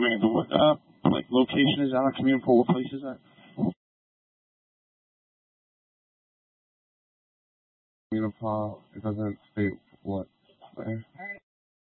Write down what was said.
assuming the like location is on a communal pool. What place is that? Communal pool. It doesn't state what. All right.